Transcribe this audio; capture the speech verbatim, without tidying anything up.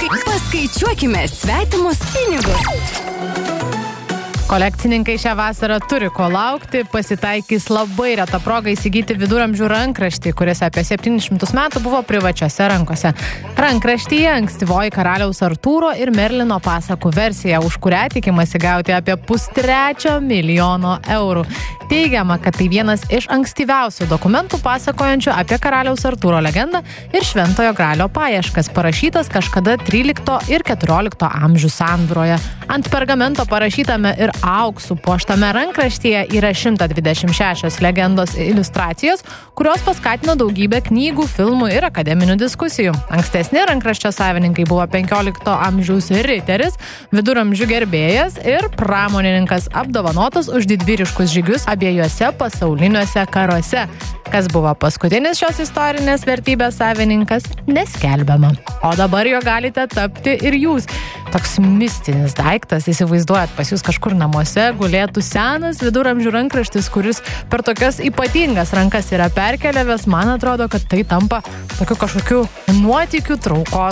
Paskaičiuokime svetimus pinigus. Kolekcininkai šią vasarą turi ko laukti, pasitaikys labai reta proga įsigyti viduramžių rankraštį, kuris apie septynis šimtus metų buvo privačiose rankose. Rankraštyje ankstyvoji karaliaus Artūro ir Merlino pasakų versija, už kurią tikimasi gauti apie pustrečio milijono eurų. Teigiama, kad tai vienas iš ankstyviausių dokumentų pasakojančių apie karaliaus Artūro legendą ir Šventojo Gralio paieškas, parašytas kažkada trylikto ir keturiolikto amžių sandūroje. Ant pergamento parašytame ir auksų puoštame rankraštyje yra šimtas dvidešimt šešios legendos iliustracijos, kurios paskatino daugybę knygų, filmų ir akademinių diskusijų. Ankstesni rankraščio savininkai buvo penkiolikto amžiaus riteris, viduramžių gerbėjas ir pramonininkas, apdovanotas už didvyriškus žygius abiejuose pasauliniuose karuose. Kas buvo paskutinis šios istorinės vertybės savininkas, neskelbiama. O dabar jo galite tapti ir jūs. Toks mistinis daiktas, įsivaizduojat, pas jūs kažkur namuose gulėtų senas viduramžių rankraštis, kuris per tokias ypatingas rankas yra perkeliavęs. Man atrodo, kad tai tampa tokiu kažkokiu nuotykių traukos